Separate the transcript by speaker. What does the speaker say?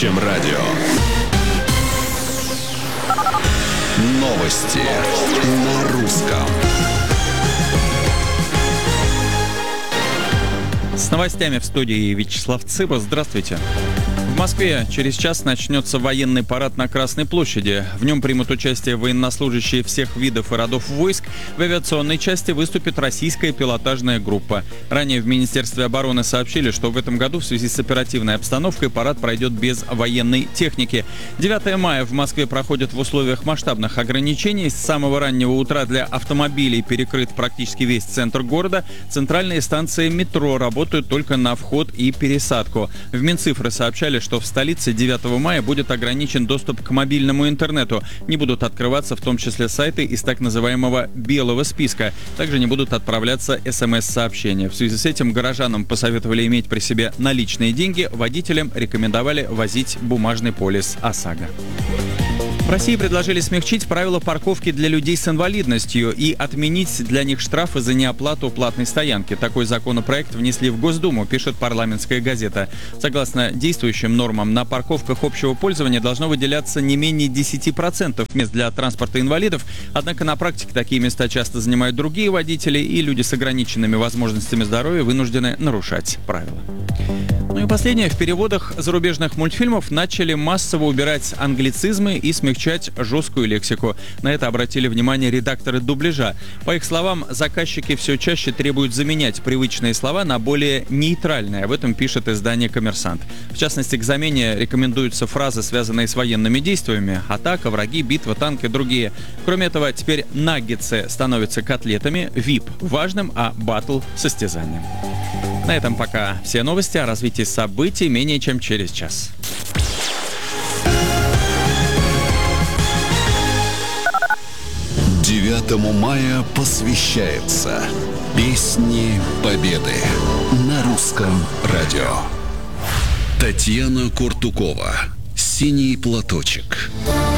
Speaker 1: Радио. Новости на русском.
Speaker 2: С новостями в студии Вячеслав Цыба. Здравствуйте. В Москве через час начнется военный парад на Красной площади. В нем примут участие военнослужащие всех видов и родов войск. В авиационной части выступит российская пилотажная группа. Ранее в Министерстве обороны сообщили, что в этом году в связи с оперативной обстановкой парад пройдет без военной техники. 9 мая в Москве проходит в условиях масштабных ограничений. С самого раннего утра для автомобилей перекрыт практически весь центр города. Центральные станции метро работают только на вход и пересадку. В Минцифры сообщали, что в столице 9 мая будет ограничен доступ к мобильному интернету. Не будут открываться в том числе сайты из так называемого белого списка. Также не будут отправляться СМС-сообщения. В связи с этим горожанам посоветовали иметь при себе наличные деньги, водителям рекомендовали возить бумажный полис ОСАГО. В России предложили смягчить правила парковки для людей с инвалидностью и отменить для них штрафы за неоплату платной стоянки. Такой законопроект внесли в Госдуму, пишет «Парламентская газета». Согласно действующим нормам, на парковках общего пользования должно выделяться не менее 10% мест для транспорта инвалидов. Однако на практике такие места часто занимают другие водители, и люди с ограниченными возможностями здоровья вынуждены нарушать правила. Ну и последнее. В переводах зарубежных мультфильмов начали массово убирать англицизмы и смягчать жесткую лексику. На это обратили внимание редакторы дубляжа. По их словам, заказчики все чаще требуют заменять привычные слова на более нейтральные. Об этом пишет издание «Коммерсант». В частности, к замене рекомендуются фразы, связанные с военными действиями: атака, враги, битва, танк и другие. Кроме этого, теперь наггетсы становятся котлетами, VIP – важным, а баттл – состязанием. На этом пока все новости. О развитии событий менее чем через час.
Speaker 1: 9 мая посвящается Песни Победы на русском радио. Татьяна Куртукова. «Синий платочек».